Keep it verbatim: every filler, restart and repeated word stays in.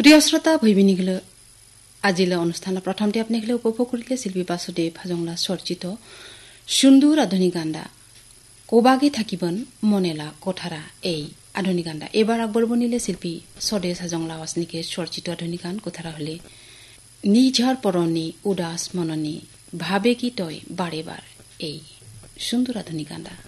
প্ৰিয় শ্ৰোতা ভৈবিনীগুলো আজিলৈ অনুষ্ঠানৰ প্ৰথমতে আপোনাক উপভোগ কৰিলে শিল্পী বাসুদেৱ হাজংলা চৰ্চিত সুন্দৰ আধুনিক গান্দা কোবাগে থাকিবন মনেলা কোঠাৰা এই আধুনিক গান্দা এবাৰ আগবঢ়াব নিলে শিল্পী স্বদেশ হাজংলা ওয়াসনিকে চৰ্চিত আধুনিক গান কোঠাৰা হলে নিঝাৰ পৰণি উদাস মননি ভাবে কি তই বাৰে বাৰ এই সুন্দৰ আধুনিক গান্দা